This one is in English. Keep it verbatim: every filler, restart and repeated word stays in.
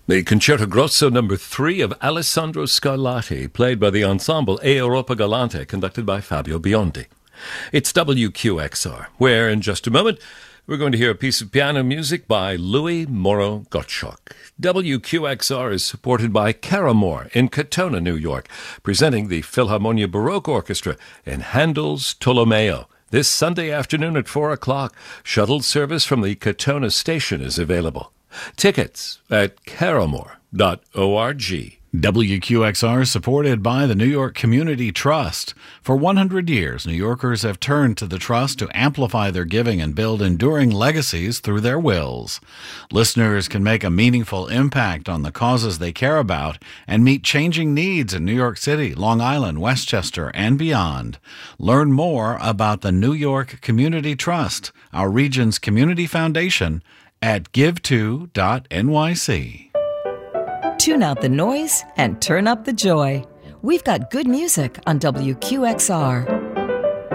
The Concerto Grosso number three of Alessandro Scarlatti, played by the ensemble E Europa Galante, conducted by Fabio Biondi. It's W Q X R, where in just a moment we're going to hear a piece of piano music by Louis Moro Gottschalk. W Q X R is supported by Caramore in Katona, New York, presenting the Philharmonia Baroque Orchestra in Handel's Tolomeo. This Sunday afternoon at four o'clock, shuttle service from the Katona station is available. Tickets at caramore dot org. W Q X R is supported by the New York Community Trust. For one hundred years, New Yorkers have turned to the Trust to amplify their giving and build enduring legacies through their wills. Listeners can make a meaningful impact on the causes they care about and meet changing needs in New York City, Long Island, Westchester, and beyond. Learn more about the New York Community Trust, our region's community foundation, at give to dot N Y C. Tune out the noise and turn up the joy. We've got good music on W Q X R.